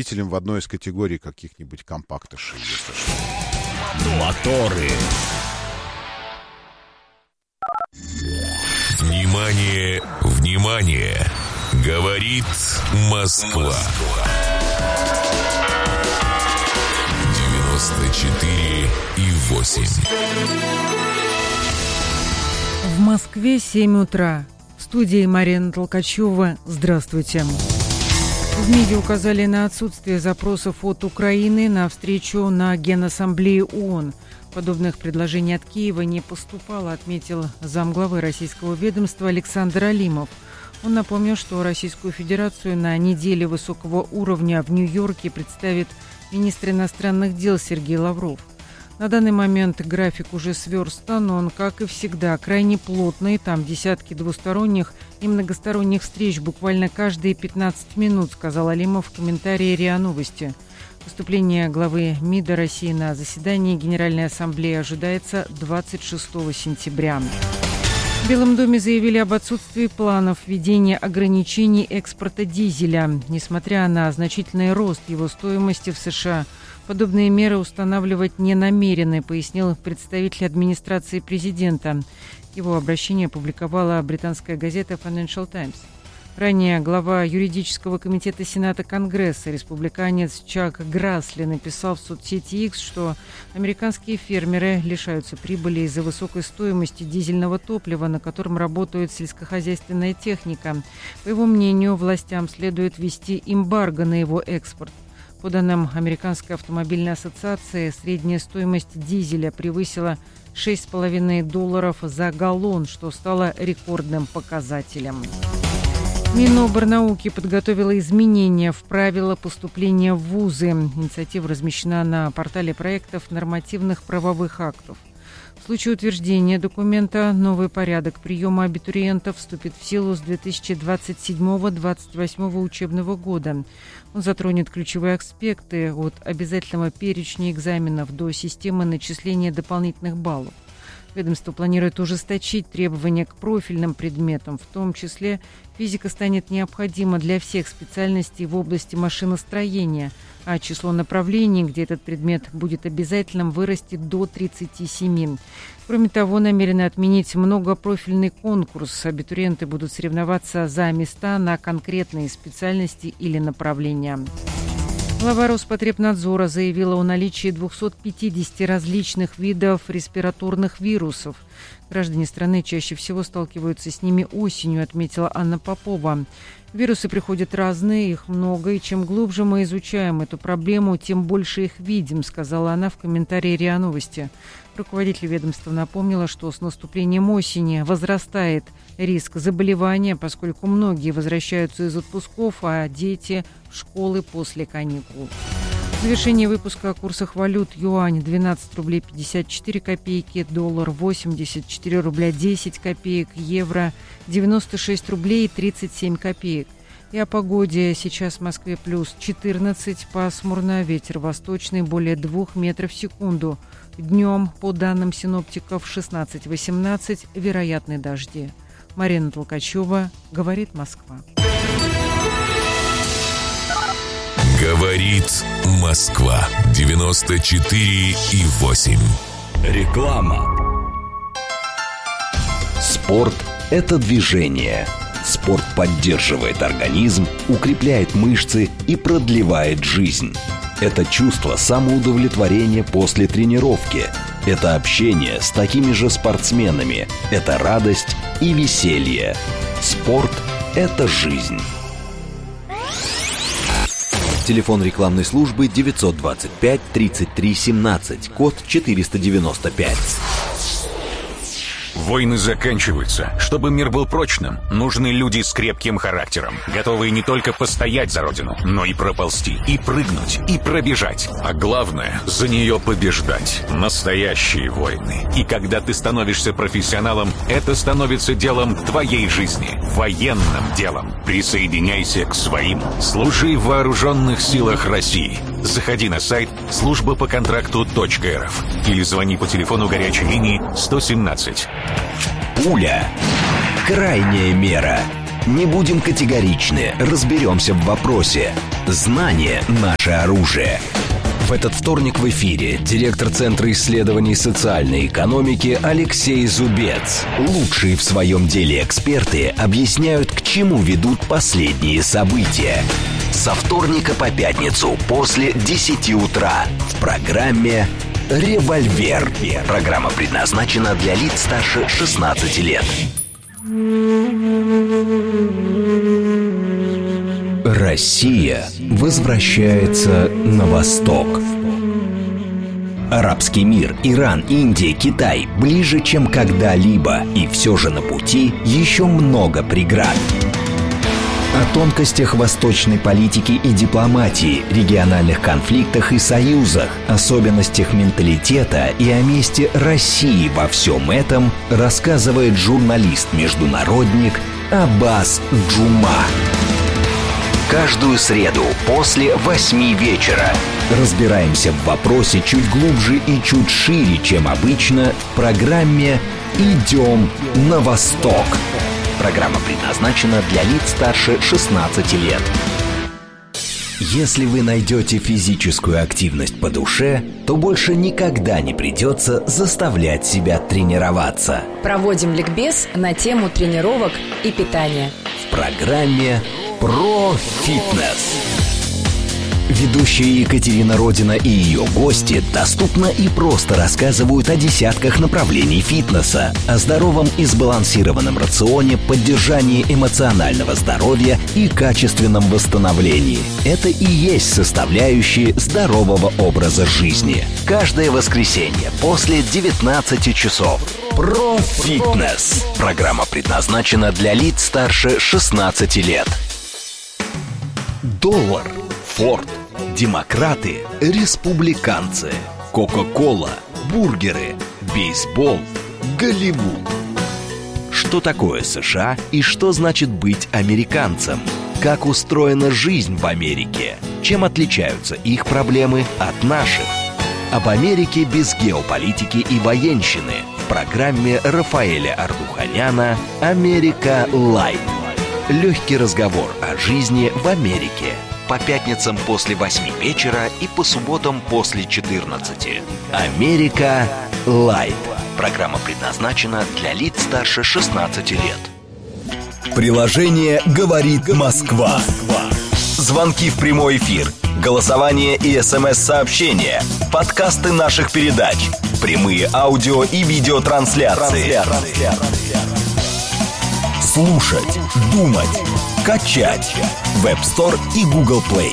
победителем в одной из категорий каких-нибудь компактышей, если что. Моторы. Внимание, внимание! Говорит Москва. 94,8. В Москве 7 утра. В студии Марина Толкачева. Здравствуйте. В МИДе указали на отсутствие запросов от Украины на встречу на Генассамблее ООН. Подобных предложений от Киева не поступало, отметил замглавы российского ведомства Александр Алимов. Он напомнил, что Российскую Федерацию на неделе высокого уровня в Нью-Йорке представит министр иностранных дел Сергей Лавров. На данный момент график уже сверстан, но он, как и всегда, крайне плотный. Там десятки двусторонних и многосторонних встреч буквально каждые 15 минут, сказал Алимов в комментарии РИА Новости. Выступление главы МИДа России на заседании Генеральной Ассамблеи ожидается 26 сентября. В Белом доме заявили об отсутствии планов введения ограничений экспорта дизеля. Несмотря на значительный рост его стоимости в США, подобные меры устанавливать не намерены, пояснил представитель администрации президента. Его обращение опубликовала британская газета Financial Times. Ранее глава юридического комитета Сената Конгресса, республиканец Чак Грасли, написал в соцсети X, что американские фермеры лишаются прибыли из-за высокой стоимости дизельного топлива, на котором работает сельскохозяйственная техника. По его мнению, властям следует ввести эмбарго на его экспорт. По данным Американской автомобильной ассоциации, средняя стоимость дизеля превысила $6,5 за галлон, что стало рекордным показателем. Миноборнауки подготовила изменения в правила поступления в вузы. Инициатива размещена на портале проектов нормативных правовых актов. В случае утверждения документа новый порядок приема абитуриентов вступит в силу с 2027-2028 учебного года. Он затронет ключевые аспекты от обязательного перечня экзаменов до системы начисления дополнительных баллов. Ведомство планирует ужесточить требования к профильным предметам, в том числе физика станет необходима для всех специальностей в области машиностроения, а число направлений, где этот предмет будет обязательным, вырастет до 37. Кроме того, намерены отменить многопрофильный конкурс. Абитуриенты будут соревноваться за места на конкретные специальности или направления. Глава Роспотребнадзора заявила о наличии 250 различных видов респираторных вирусов. Граждане страны чаще всего сталкиваются с ними осенью, отметила Анна Попова. Вирусы приходят разные, их много, и чем глубже мы изучаем эту проблему, тем больше их видим, сказала она в комментарии РИА Новости. Руководитель ведомства напомнила, что с наступлением осени возрастает риск заболевания, поскольку многие возвращаются из отпусков, а дети в школы после каникул. В завершении выпуска о курсах валют: юань 12 рублей 54 копейки, доллар 84 рубля 10 копеек, евро 96 рублей 37 копеек. И о погоде. Сейчас в Москве плюс 14, пасмурно, ветер восточный более 2 метров в секунду. Днем, по данным синоптиков, 16-18, вероятны дожди. Марина Толкачева, говорит Москва. Говорит Москва. 94,8. Реклама. Спорт – это движение. Спорт поддерживает организм, укрепляет мышцы и продлевает жизнь. Это чувство самоудовлетворения после тренировки. Это общение с такими же спортсменами. Это радость и веселье. Спорт – это жизнь. Телефон рекламной службы 925 33 17, код 495. Войны заканчиваются. Чтобы мир был прочным, нужны люди с крепким характером, готовые не только постоять за родину, но и проползти, и прыгнуть, и пробежать. А главное, за нее побеждать. Настоящие войны. И когда ты становишься профессионалом, это становится делом твоей жизни. Военным делом. Присоединяйся к своим. Служи в вооруженных силах России. Заходи на сайт службапоконтракту.рф или звони по телефону горячей линии 117. Пуля. Крайняя мера. Не будем категоричны, разберемся в вопросе. Знание – наше оружие. В этот вторник в эфире директор Центра исследований социальной экономики Алексей Зубец. Лучшие в своем деле эксперты объясняют, к чему ведут последние события. Со вторника по пятницу после 10 утра в программе «Револьвер». Программа предназначена для лиц старше 16 лет. Россия возвращается на восток. Арабский мир, Иран, Индия, Китай ближе, чем когда-либо. И все же на пути еще много преград. О тонкостях восточной политики и дипломатии, региональных конфликтах и союзах, особенностях менталитета и о месте России во всем этом рассказывает журналист-международник Аббас Джума. Каждую среду после 8 вечера разбираемся в вопросе чуть глубже и чуть шире, чем обычно, в программе «Идем на восток». Программа предназначена для лиц старше 16 лет. Если вы найдете физическую активность по душе, то больше никогда не придется заставлять себя тренироваться. Проводим ликбез на тему тренировок и питания. В программе «Про фитнес». Ведущая Екатерина Родина и ее гости доступно и просто рассказывают о десятках направлений фитнеса, о здоровом и сбалансированном рационе, поддержании эмоционального здоровья и качественном восстановлении. Это и есть составляющие здорового образа жизни. Каждое воскресенье после 19 часов. Про фитнес. Программа предназначена для лиц старше 16 лет. Доллар, Форд, демократы, республиканцы, Кока-кола, бургеры, бейсбол, Голливуд. Что такое США и что значит быть американцем? Как устроена жизнь в Америке? Чем отличаются их проблемы от наших? Об Америке без геополитики и военщины в программе Рафаэля Ардуханяна «Америка Лайт». Легкий разговор о жизни в Америке. По пятницам после 8 вечера и по субботам после 14. «Америка Лайт». Программа предназначена для лиц старше 16 лет. Приложение «Говорит Москва». Звонки в прямой эфир, голосование и СМС-сообщения, подкасты наших передач, прямые аудио и видеотрансляции. Слушать, думать, качать. Web Store и Google Play.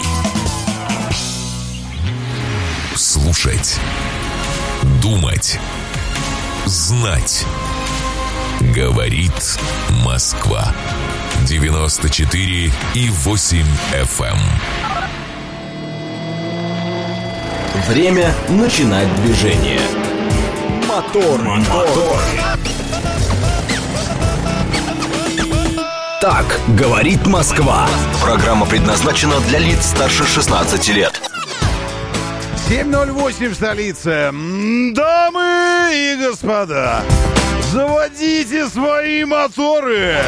Слушать, думать, знать. Говорит Москва. 94,8 FM. Время начинать движение. Мотор. Так говорит Москва. Программа предназначена для лиц старше 16 лет. 7:08 в столице. Дамы и господа, заводите свои моторы.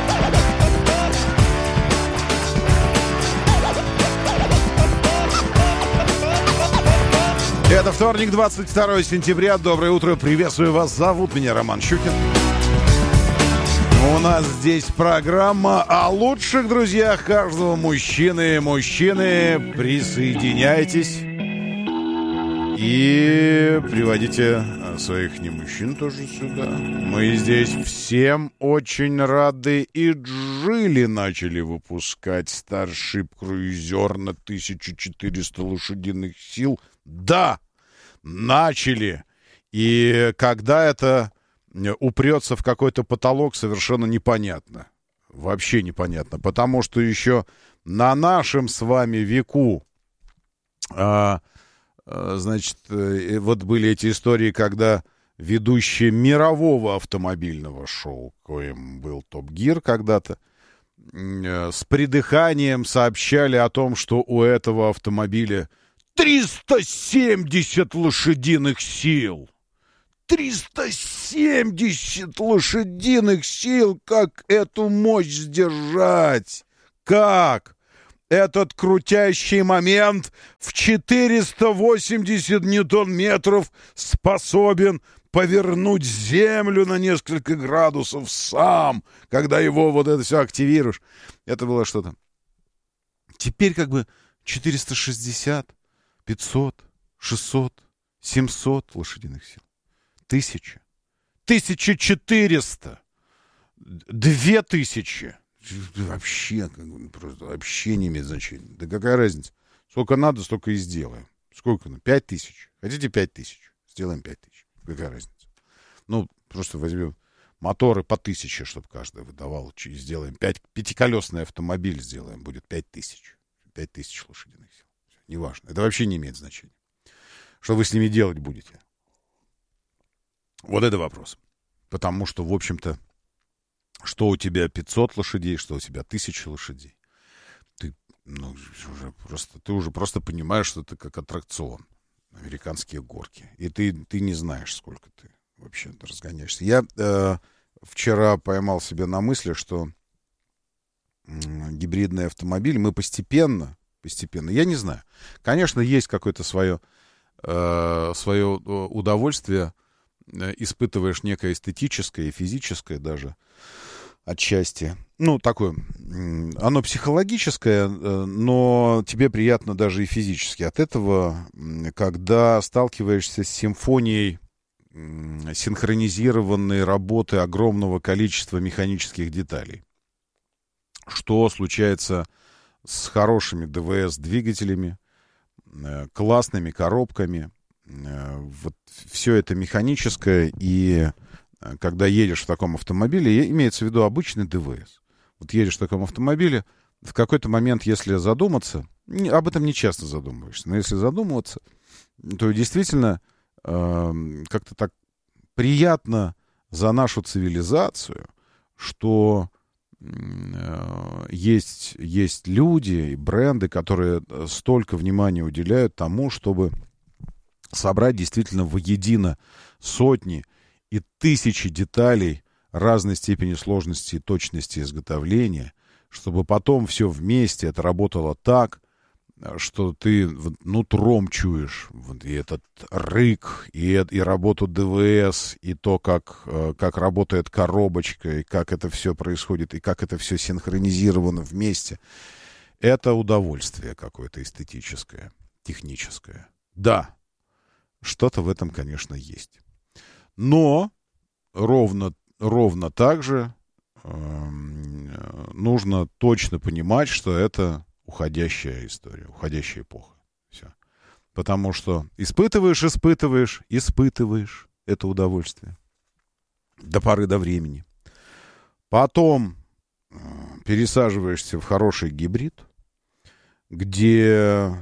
Это вторник, 22 сентября. Доброе утро, приветствую вас. Зовут меня Роман Щукин. У нас здесь программа о лучших друзьях каждого мужчины. Мужчины, присоединяйтесь и приводите своих немужчин тоже сюда. Мы здесь всем очень рады. И Джили начали выпускать Starship Cruiser на 1400 лошадиных сил. Да, начали. И когда это упрется в какой-то потолок, совершенно непонятно. Вообще непонятно. Потому что еще на нашем с вами веку, значит, вот были эти истории, когда ведущие мирового автомобильного шоу, коим был Топ Гир когда-то, с придыханием сообщали о том, что у этого автомобиля 370 лошадиных сил. 370 лошадиных сил! Как эту мощь сдержать? Как? Этот крутящий момент в 480 ньютон-метров способен повернуть Землю на несколько градусов сам, когда его вот это все активируешь. Это было что-то. Теперь как бы 460, 500, 600, 700 лошадиных сил. 1000. 1400. 2000. Вообще, просто вообще не имеет значения. Да какая разница? Сколько надо, столько и сделаем. Сколько? 5000. Хотите 5000? Сделаем 5000. Какая разница? Ну, просто возьмем моторы по 1000, чтобы каждый выдавал. Сделаем пятиколесный автомобиль, сделаем. Будет 5000. 5000 лошадиных сил. Все, неважно. Это вообще не имеет значения. Что вы с ними делать будете? Вот это вопрос. Потому что, в общем-то, что у тебя 500 лошадей, что у тебя 1000 лошадей. Ты уже просто понимаешь, что это как аттракцион. Американские горки. И ты не знаешь, сколько ты вообще разгоняешься. Я вчера поймал себя на мысли, что гибридный автомобиль мы постепенно, я не знаю. Конечно, есть какое-то свое удовольствие, испытываешь некое эстетическое и физическое даже отчасти. Ну, такое, оно психологическое, но тебе приятно даже и физически от этого, когда сталкиваешься с симфонией синхронизированной работы огромного количества механических деталей. Что случается с хорошими ДВС-двигателями, классными коробками. Вот все это механическое, и когда едешь в таком автомобиле, имеется в виду обычный ДВС. Вот едешь в таком автомобиле, в какой-то момент, если задуматься, об этом не часто задумываешься, но если задумываться, то действительно как-то так приятно за нашу цивилизацию, что есть люди и бренды, которые столько внимания уделяют тому, чтобы собрать действительно воедино сотни и тысячи деталей разной степени сложности и точности изготовления, чтобы потом все вместе это работало так, что ты нутром чуешь вот, и этот рык, и работу ДВС, и то, как работает коробочка, и как это все происходит, и как это все синхронизировано вместе. Это удовольствие какое-то эстетическое, техническое. Да, что-то в этом, конечно, есть. Но ровно так же нужно точно понимать, что это уходящая история, уходящая эпоха. Все. Потому что испытываешь это удовольствие до поры до времени. Потом пересаживаешься в хороший гибрид, где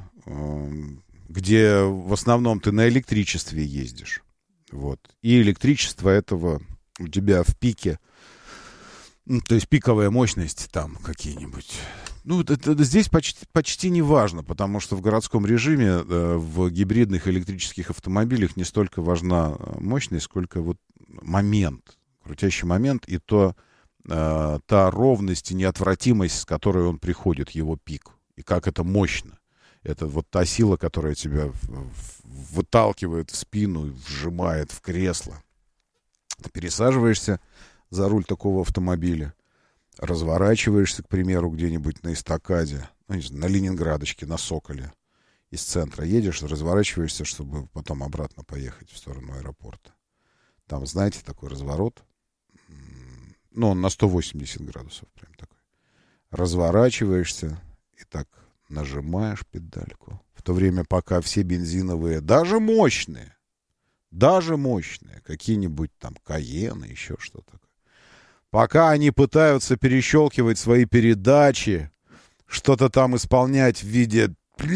в основном ты на электричестве ездишь. Вот. И электричество этого у тебя в пике, то есть пиковая мощность там какие-нибудь. Ну, это здесь почти не важно, потому что в городском режиме в гибридных электрических автомобилях не столько важна мощность, сколько вот момент, крутящий момент, и та ровность и неотвратимость, с которой он приходит, его пик, и как это мощно. Это вот та сила, которая тебя выталкивает в спину и вжимает в кресло. Ты пересаживаешься за руль такого автомобиля, разворачиваешься, к примеру, где-нибудь на эстакаде, ну, не знаю, на Ленинградочке, на Соколе, из центра едешь, разворачиваешься, чтобы потом обратно поехать в сторону аэропорта. Там, знаете, такой разворот, ну, он на 180 градусов прям такой. Разворачиваешься и так нажимаешь педальку. В то время, пока все бензиновые, даже мощные, какие-нибудь там Каены, еще что-то такое, пока они пытаются перещелкивать свои передачи, что-то там исполнять в виде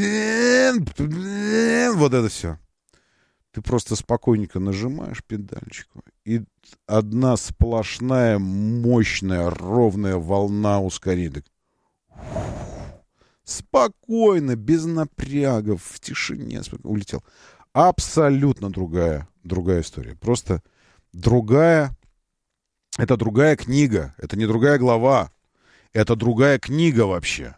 вот это все. Ты просто спокойненько нажимаешь педальчику, и одна сплошная, мощная, ровная волна ускорения. Спокойно, без напрягов, в тишине улетел. абсолютно другая история. Просто другая. Это другая книга. Это не другая глава. Это другая книга вообще.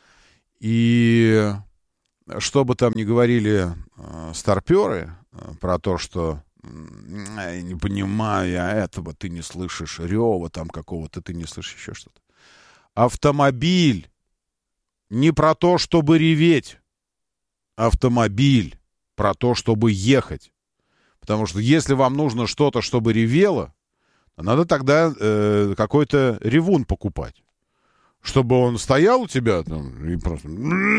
И что бы там ни говорили старперы про то, что не понимаю я этого, ты не слышишь рева там какого-то, ты не слышишь еще что-то. Автомобиль не про то, чтобы реветь. Автомобиль про то, чтобы ехать. Потому что если вам нужно что-то, чтобы ревело, надо тогда какой-то ревун покупать. Чтобы он стоял у тебя там и просто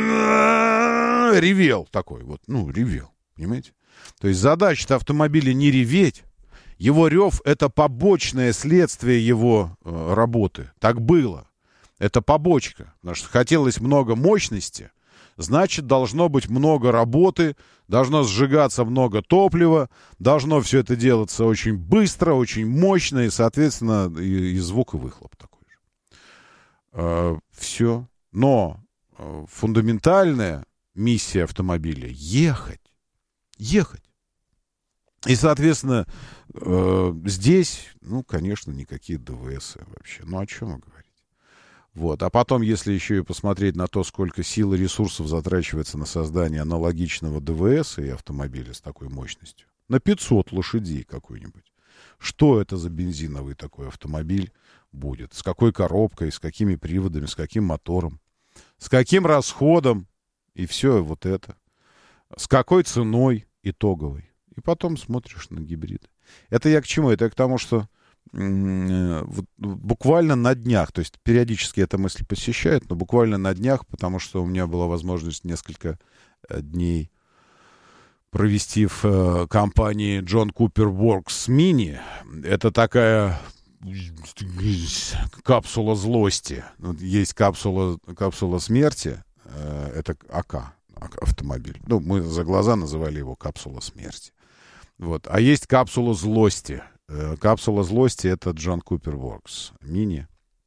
ревел такой вот. Ну, ревел, понимаете? То есть задача автомобиля не реветь. Его рев — это побочное следствие его работы. Так было. Это побочка. Потому что хотелось много мощности, значит, должно быть много работы, должно сжигаться много топлива, должно все это делаться очень быстро, очень мощно, и, соответственно, и звук, и выхлоп такой же. Все. Но фундаментальная миссия автомобиля — ехать. Ехать. И, соответственно, здесь, ну, конечно, никакие ДВС вообще. Ну, о чем вы говорите? Вот. А потом, если еще и посмотреть на то, сколько сил и ресурсов затрачивается на создание аналогичного ДВС и автомобиля с такой мощностью, на 500 лошадей какой-нибудь, что это за бензиновый такой автомобиль будет? С какой коробкой, с какими приводами, с каким мотором, с каким расходом, и все вот это. С какой ценой итоговой. И потом смотришь на гибриды. Это я к чему? Это я к тому, что буквально на днях, то есть периодически эта мысль посещает, но буквально на днях, потому что у меня была возможность несколько дней провести в компании John Cooper Works Mini. Это такая капсула злости. Есть капсула смерти, это АК, автомобиль. Ну, мы за глаза называли его капсула смерти. Вот. А есть капсула злости. Капсула злости — это John Cooper Works Mini.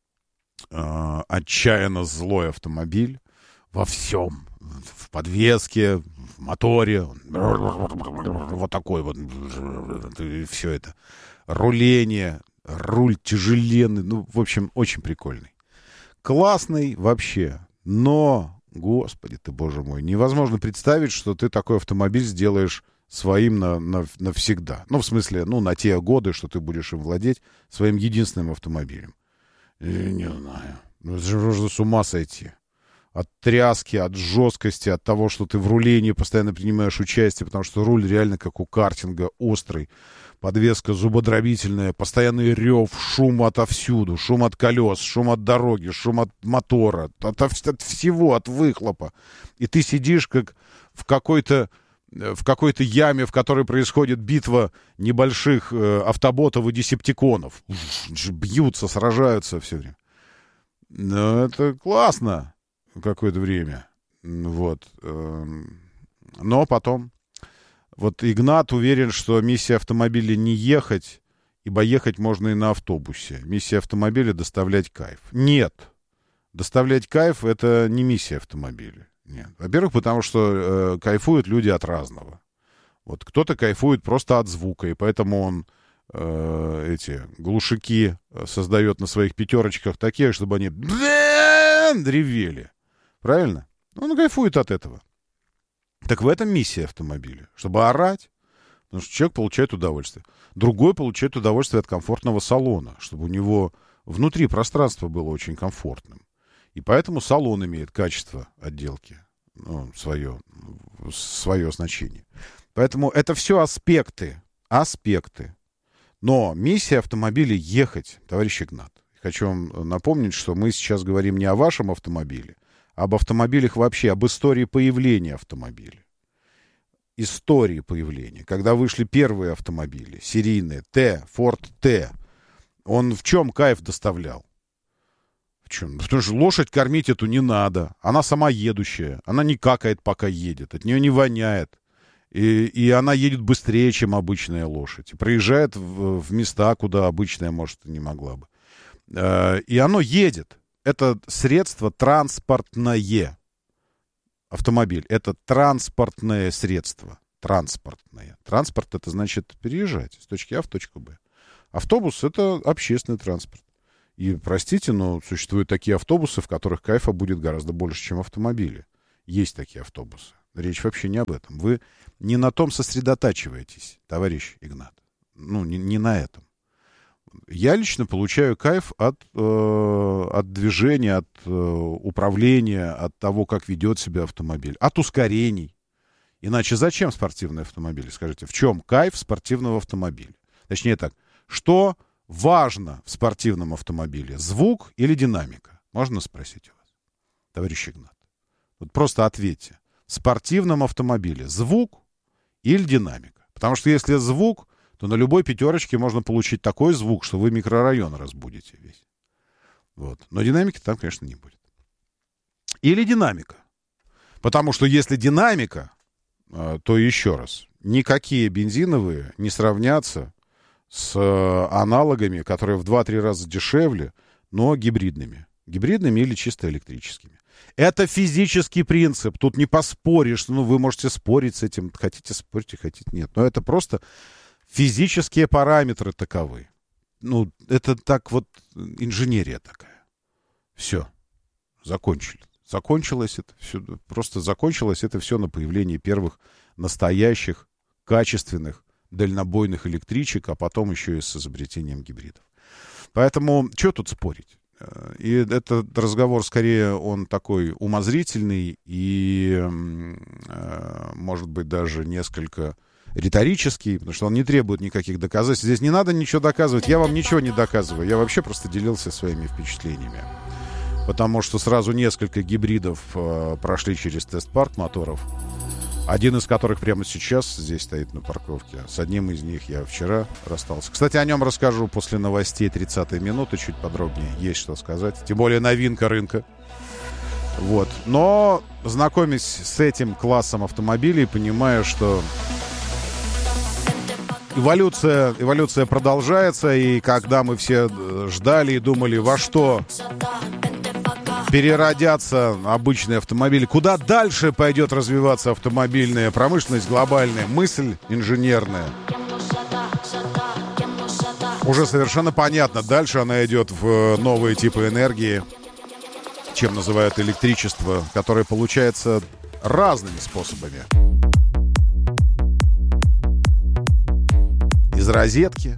Отчаянно злой автомобиль во всем. В подвеске, в моторе. Вот такой вот. Все это. Руление. Руль тяжеленный. Ну, в общем, очень прикольный. Классный вообще. Но, господи ты, боже мой, невозможно представить, что ты такой автомобиль сделаешь своим навсегда. Ну, в смысле, ну, на те годы, что ты будешь им владеть своим единственным автомобилем. Я не знаю. Ну, это же можно с ума сойти. От тряски, от жесткости, от того, что ты в рулении постоянно принимаешь участие, потому что руль реально как у картинга, острый. Подвеска зубодробительная, постоянный рев, шум отовсюду, шум от колес, шум от дороги, шум от мотора, от всего, от выхлопа. И ты сидишь как в какой-то яме, в которой происходит битва небольших автоботов и десептиконов. Бьются, сражаются все время. Но это классно какое-то время. Вот. Но потом... Вот Игнат уверен, что миссия автомобиля не ехать, ибо ехать можно и на автобусе. Миссия автомобиля — доставлять кайф. Нет. Доставлять кайф — это не миссия автомобиля. Нет. Во-первых, потому что кайфуют люди от разного. Вот кто-то кайфует просто от звука, и поэтому он эти глушаки создает на своих пятерочках такие, чтобы они ревели. Правильно? Он кайфует от этого. Так в этом миссия автомобиля. Чтобы орать, потому что человек получает удовольствие. Другой получает удовольствие от комфортного салона, чтобы у него внутри пространство было очень комфортным. И поэтому салон имеет качество отделки, ну, свое значение. Поэтому это все аспекты. Но миссия автомобиля — ехать, товарищ Игнат. Хочу вам напомнить, что мы сейчас говорим не о вашем автомобиле, а об автомобилях вообще, об истории появления автомобиля. Истории появления. Когда вышли первые автомобили, серийные, Ford T, он в чем кайф доставлял? В чем? Потому что лошадь кормить эту не надо. Она сама едущая. Она не какает, пока едет. От нее не воняет. И она едет быстрее, чем обычная лошадь. И проезжает в места, куда обычная, может, не могла бы. И оно едет. Это средство транспортное. Автомобиль — это транспортное средство. транспортное. Транспорт — это значит переезжать с точки А в точку Б. Автобус — это общественный транспорт. И, простите, но существуют такие автобусы, в которых кайфа будет гораздо больше, чем автомобили. Есть такие автобусы. Речь вообще не об этом. Вы не на том сосредотачиваетесь, товарищ Игнат. Ну, не на этом. Я лично получаю кайф от движения, от управления, от того, как ведет себя автомобиль, от ускорений. Иначе зачем спортивный автомобиль? Скажите, в чем кайф спортивного автомобиля? Точнее так, что важно в спортивном автомобиле? Звук или динамика? Можно спросить у вас, товарищ Игнат? Вот просто ответьте. В спортивном автомобиле звук или динамика? Потому что если звук, то на любой пятерочке можно получить такой звук, что вы микрорайон разбудите весь. Вот. Но динамики там, конечно, не будет. Или динамика. Потому что если динамика, то еще раз, никакие бензиновые не сравнятся с аналогами, которые в 2-3 раза дешевле, но гибридными. Гибридными или чисто электрическими. Это физический принцип. Тут не поспоришь. Ну, вы можете спорить с этим. Хотите спорьте, хотите нет. Но это просто физические параметры таковы. Ну, это так вот инженерия такая. Все. Закончили. Закончилось это все. Просто закончилось это все на появлении первых настоящих, качественных, дальнобойных электричек, а потом еще и с изобретением гибридов. Поэтому, что тут спорить? И этот разговор, скорее, он такой умозрительный и, может быть, даже несколько риторический, потому что он не требует никаких доказательств. Здесь не надо ничего доказывать. Я вам ничего не доказываю. Я вообще просто делился своими впечатлениями. Потому что сразу несколько гибридов прошли через тест-парк моторов. Один из которых прямо сейчас здесь стоит на парковке. С одним из них я вчера расстался. Кстати, о нем расскажу после новостей 30-й минуты, чуть подробнее. Есть что сказать. Тем более новинка рынка. Вот. Но, знакомясь с этим классом автомобилей, понимаю, что эволюция продолжается. И когда мы все ждали и думали, во что переродятся обычные автомобили, куда дальше пойдет развиваться автомобильная промышленность глобальная, мысль инженерная, уже совершенно понятно. Дальше она идет в новые типы энергии, чем называют электричество, которое получается разными способами. Из розетки,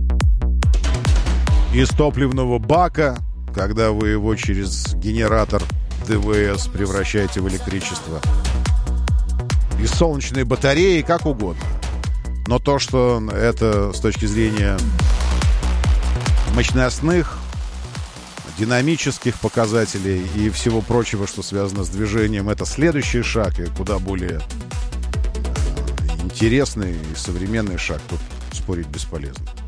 из топливного бака, когда вы его через генератор ДВС превращаете в электричество, из солнечной батареи, как угодно. Но то, что это с точки зрения мощностных, динамических показателей и всего прочего, что связано с движением, это следующий шаг и куда более интересный и современный шаг. Тут спорить бесполезно.